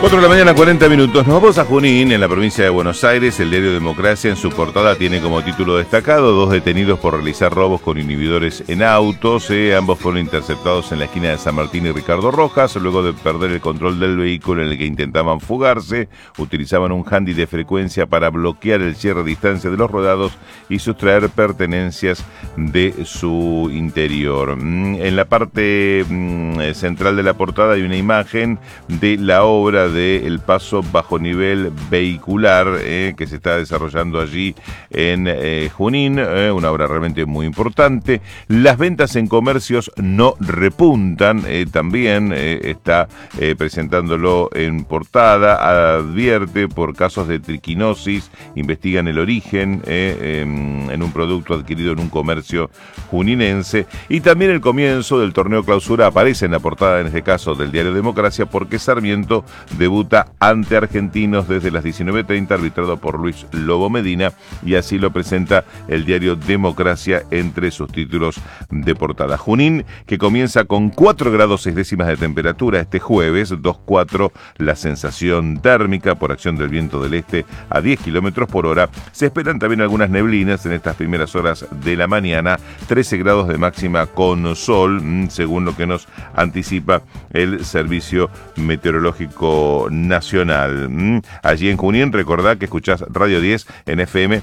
4 de la mañana, 40 minutos. Nos vamos a Junín, en la provincia de Buenos Aires. El diario Democracia en su portada tiene como título destacado: 2 detenidos por realizar robos con inhibidores en autos. Ambos fueron interceptados en la esquina de San Martín y Ricardo Rojas, luego de perder el control del vehículo en el que intentaban fugarse. Utilizaban un handy de frecuencia para bloquear el cierre a distancia de los rodados y sustraer pertenencias de su interior. En la parte central de la portada hay una imagen de la obra del paso bajo nivel vehicular que se está desarrollando allí en Junín, una obra realmente muy importante. Las ventas en comercios no repuntan, también está presentándolo en portada. Advierte por casos de triquinosis, investigan el origen en un producto adquirido en un comercio juninense. Y también el comienzo del torneo clausura aparece en la portada, en este caso del diario Democracia, porque Sarmiento debuta ante Argentinos desde las 19:30, arbitrado por Luis Lobo Medina, y así lo presenta el diario Democracia entre sus títulos de portada. Junín, que comienza con 4 grados 6 décimas de temperatura este jueves, 2,4 la sensación térmica por acción del viento del este a 10 kilómetros por hora. Se esperan también algunas neblinas en estas primeras horas de la mañana, 13 grados de máxima con sol, según lo que nos anticipa el Servicio Meteorológico Nacional. Allí en Junín, recordá que escuchás Radio 10 en FM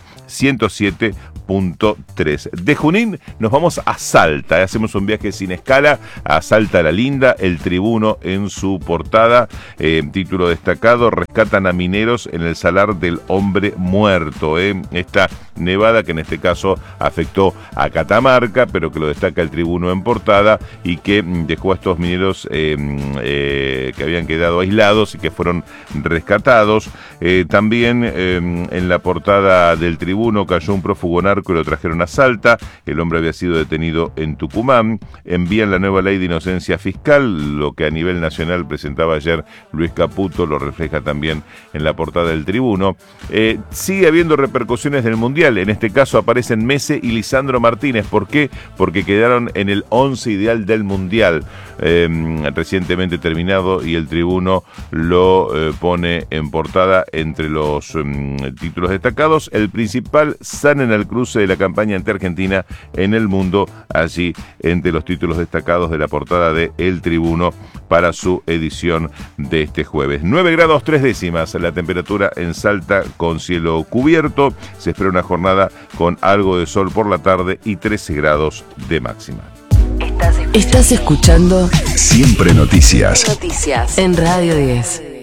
107.3. De Junín nos vamos a Salta, hacemos un viaje sin escala a Salta la Linda. El Tribuno en su portada, título destacado: rescatan a mineros en el salar del hombre muerto. Esta nevada que en este caso afectó a Catamarca, pero que lo destaca el Tribuno en portada, y que dejó a estos mineros que habían quedado aislados y que fueron rescatados. También en la portada del Tribuno: cayó un prófugo narco y lo trajeron a Salta. El hombre había sido detenido en Tucumán. Envían la nueva ley de inocencia fiscal, lo que a nivel nacional presentaba ayer Luis Caputo, lo refleja también en la portada del Tribuno. Sigue habiendo repercusiones del Mundial. En este caso aparecen Messi y Lisandro Martínez. ¿Por qué? Porque quedaron en el 11 ideal del Mundial recientemente terminado, y el Tribuno lo pone en portada entre los títulos destacados. El principal: sanen al cruce de la campaña ante Argentina en el mundo, allí entre los títulos destacados de la portada de El Tribuno para su edición de este jueves. 9 grados 3 décimas la temperatura en Salta, con cielo cubierto. Se espera una jornada con algo de sol por la tarde y 13 grados de máxima. Estás escuchando Siempre Noticias en Radio 10.